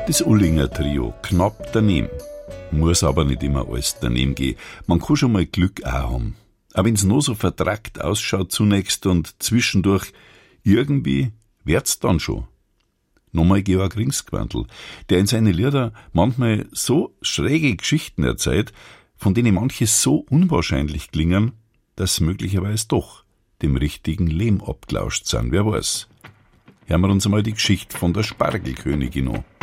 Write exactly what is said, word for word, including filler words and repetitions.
Das Ullinger Trio, knapp daneben. Muss aber nicht immer alles daneben gehen. Man kann schon mal Glück auch haben. Auch wenn's noch so vertrackt ausschaut zunächst und zwischendurch, irgendwie wird's dann schon. Nochmal Georg Ringsgwandl, der in seine Lieder manchmal so schräge Geschichten erzählt, von denen manche so unwahrscheinlich klingen, dass möglicherweise doch dem richtigen Lehm abgelauscht sind, wer weiß. Hören wir uns einmal die Geschichte von der Spargelkönigin an.